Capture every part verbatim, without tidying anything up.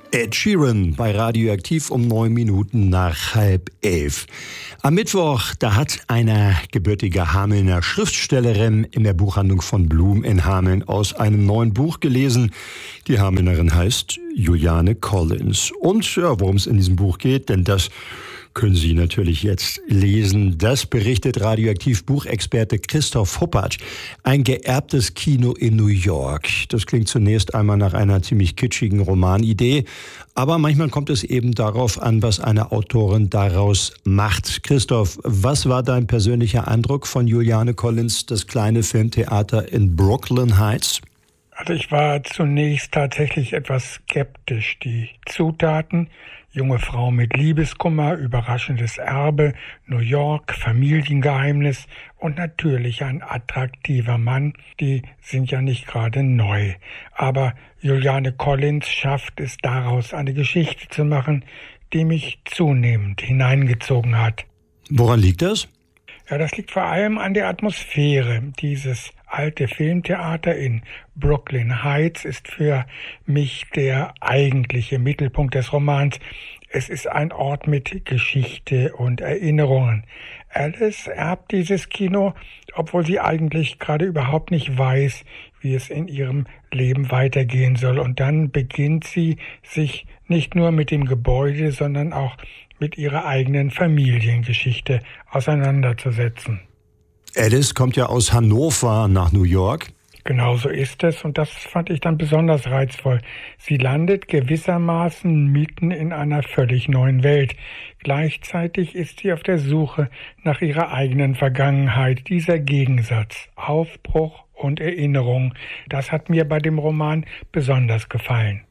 Ed Sheeran bei Radioaktiv um neun Minuten nach halb elf. Am Mittwoch, da hat eine gebürtige Hamelner Schriftstellerin in der Buchhandlung von Blum in Hameln aus einem neuen Buch gelesen. Die Hamelnerin heißt Juliane Collins. Und ja, worum es in diesem Buch geht, denn das können Sie natürlich jetzt lesen. Das berichtet Radioaktiv-Buchexperte Christoph Huppert. Ein geerbtes Kino in New York. Das klingt zunächst einmal nach einer ziemlich kitschigen Romanidee. Aber manchmal kommt es eben darauf an, was eine Autorin daraus macht. Christoph, was war dein persönlicher Eindruck von Juliane Collins, das kleine Filmtheater in Brooklyn Heights? Also ich war zunächst tatsächlich etwas skeptisch. Die Zutaten: junge Frau mit Liebeskummer, überraschendes Erbe, New York, Familiengeheimnis und natürlich ein attraktiver Mann, die sind ja nicht gerade neu. Aber Juliane Collins schafft es daraus, eine Geschichte zu machen, die mich zunehmend hineingezogen hat. Woran liegt das? Ja, das liegt vor allem an der Atmosphäre. Dieses alte Filmtheater in Brooklyn Heights ist für mich der eigentliche Mittelpunkt des Romans. Es ist ein Ort mit Geschichte und Erinnerungen. Alice erbt dieses Kino, obwohl sie eigentlich gerade überhaupt nicht weiß, wie es in ihrem Leben weitergehen soll. Und dann beginnt sie, sich nicht nur mit dem Gebäude, sondern auch mit ihrer eigenen Familiengeschichte auseinanderzusetzen. Alice kommt ja aus Hannover nach New York. Genau so ist es, und das fand ich dann besonders reizvoll. Sie landet gewissermaßen mitten in einer völlig neuen Welt. Gleichzeitig ist sie auf der Suche nach ihrer eigenen Vergangenheit. Dieser Gegensatz, Aufbruch und Erinnerung, das hat mir bei dem Roman besonders gefallen.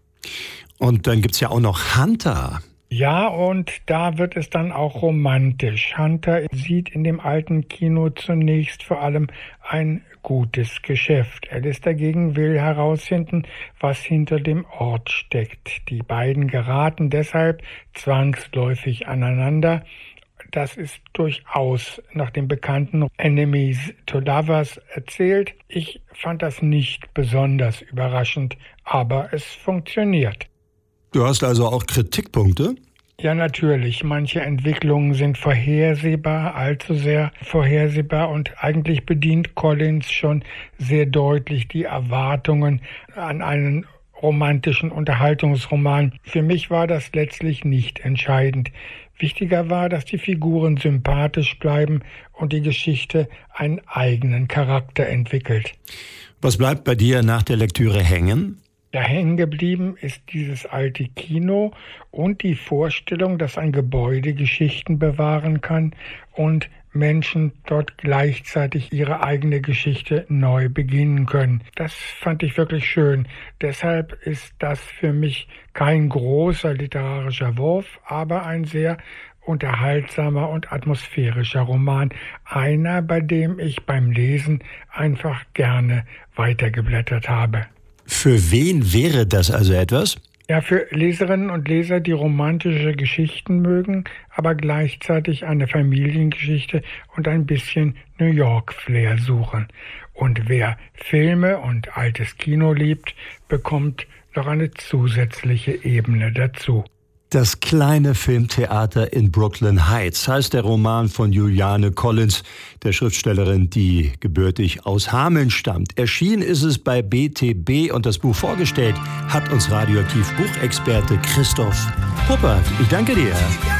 Und dann gibt's ja auch noch Hunter. Ja, und da wird es dann auch romantisch. Hunter sieht in dem alten Kino zunächst vor allem ein gutes Geschäft. Alice dagegen will herausfinden, was hinter dem Ort steckt. Die beiden geraten deshalb zwangsläufig aneinander. Das ist durchaus nach dem bekannten Enemies to Lovers erzählt. Ich fand das nicht besonders überraschend, aber es funktioniert. Du hast also auch Kritikpunkte? Ja, natürlich. Manche Entwicklungen sind vorhersehbar, allzu sehr vorhersehbar, und eigentlich bedient Collins schon sehr deutlich die Erwartungen an einen romantischen Unterhaltungsroman. Für mich war das letztlich nicht entscheidend. Wichtiger war, dass die Figuren sympathisch bleiben und die Geschichte einen eigenen Charakter entwickelt. Was bleibt bei dir nach der Lektüre hängen? Ja, hängen geblieben ist dieses alte Kino und die Vorstellung, dass ein Gebäude Geschichten bewahren kann und Menschen dort gleichzeitig ihre eigene Geschichte neu beginnen können. Das fand ich wirklich schön. Deshalb ist das für mich kein großer literarischer Wurf, aber ein sehr unterhaltsamer und atmosphärischer Roman. Einer, bei dem ich beim Lesen einfach gerne weitergeblättert habe. Für wen wäre das also etwas? Ja, für Leserinnen und Leser, die romantische Geschichten mögen, aber gleichzeitig eine Familiengeschichte und ein bisschen New York-Flair suchen. Und wer Filme und altes Kino liebt, bekommt noch eine zusätzliche Ebene dazu. Das kleine Filmtheater in Brooklyn Heights heißt der Roman von Juliane Collins, der Schriftstellerin, die gebürtig aus Hameln stammt. Erschienen ist es bei B T B und das Buch vorgestellt hat uns Radioaktiv-Buchexperte Christoph Huppert. Ich danke dir.